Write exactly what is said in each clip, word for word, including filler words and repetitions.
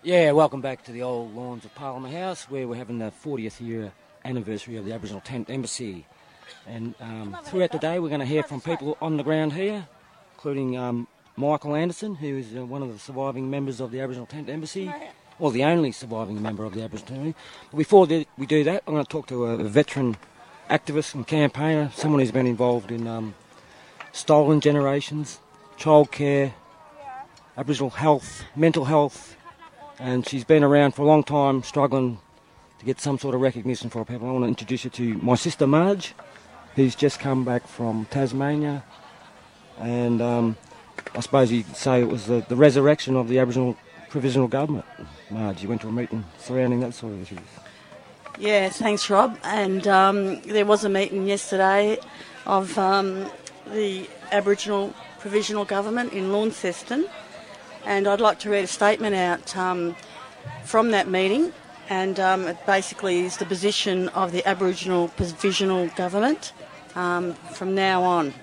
Yeah, welcome back to the old lawns of Parliament House, where we're having the fortieth year anniversary of the Aboriginal Tent Embassy. And um, throughout the day, we're going to hear from people on the ground here, including um, Michael Anderson, who is uh, one of the surviving members of the Aboriginal Tent Embassy, or the only surviving member of the Aboriginal Tent Embassy. But before the, we do that, I'm going to talk to a, a veteran activist and campaigner, someone who's been involved in um, stolen generations, childcare, Aboriginal health, mental health, and she's been around for a long time, struggling to get some sort of recognition for people. I want to introduce you to my sister Marge, who's just come back from Tasmania, and um, I suppose you could say it was the, the resurrection of the Aboriginal Provisional Government. Marge, you went to a meeting surrounding that sort of issues. Yeah, thanks, Rob. And um, there was a meeting yesterday of um, the Aboriginal Provisional Government in Launceston, and I'd like to read a statement out um, from that meeting, and um, it basically is the position of the Aboriginal Provisional Government um, from now on.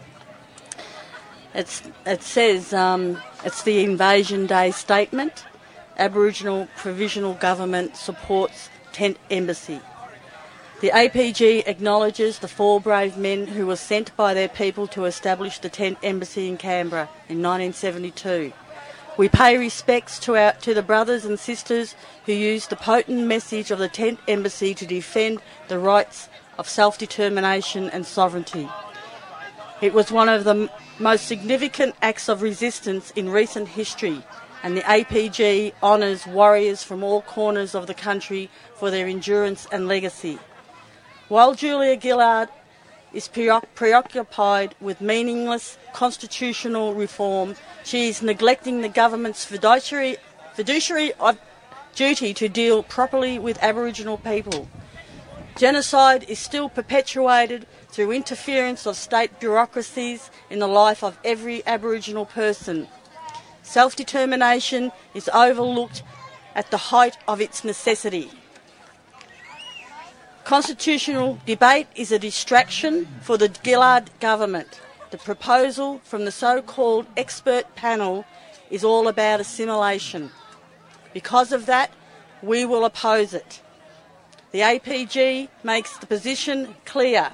It's, it says um, it's the Invasion Day statement. Aboriginal Provisional Government supports Tent Embassy. The A P G acknowledges the four brave men who were sent by their people to establish the Tent Embassy in Canberra in nineteen seventy-two. We pay respects to, our, to the brothers and sisters who used the potent message of the Tent Embassy to defend the rights of self-determination and sovereignty. It was one of the m- most significant acts of resistance in recent history, and the A P G honours warriors from all corners of the country for their endurance and legacy. While Julia Gillard is preoccupied with meaningless constitutional reform, she is neglecting the government's fiduciary, fiduciary duty to deal properly with Aboriginal people. Genocide is still perpetuated through interference of state bureaucracies in the life of every Aboriginal person. Self-determination is overlooked at the height of its necessity. Constitutional debate is a distraction for the Gillard government. The proposal from the so-called expert panel is all about assimilation. Because of that, we will oppose it. The A P G makes the position clear.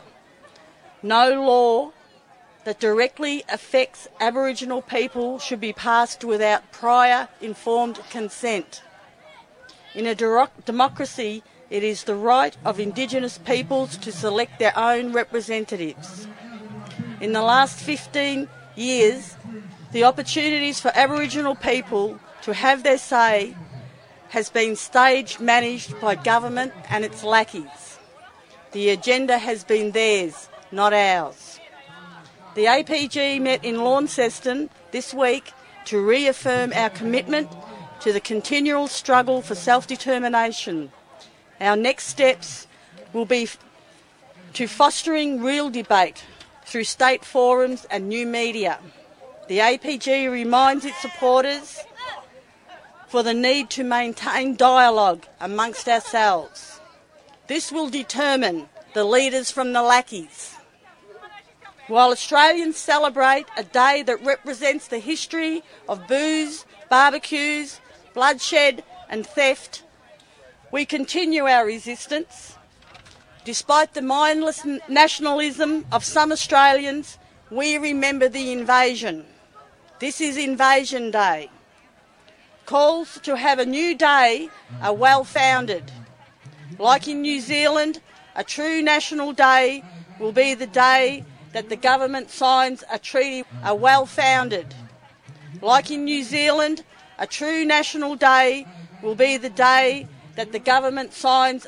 No law that directly affects Aboriginal people should be passed without prior informed consent. In a de- democracy, it is the right of Indigenous peoples to select their own representatives. In the last fifteen years, the opportunities for Aboriginal people to have their say has been stage managed by government and its lackeys. The agenda has been theirs, not ours. The A P G met in Launceston this week to reaffirm our commitment to the continual struggle for self-determination. Our next steps will be f- to fostering real debate through state forums and new media. The A P G reminds its supporters for the need to maintain dialogue amongst ourselves. This will determine the leaders from the lackeys. While Australians celebrate a day that represents the history of booze, barbecues, bloodshed and theft, we continue our resistance. Despite the mindless nationalism of some Australians, we remember the invasion. This is Invasion Day. Calls to have a new day are well-founded. Like in New Zealand, a true national day will be the day that the government signs a treaty are well-founded. Like in New Zealand, a true national day will be the day that the government signs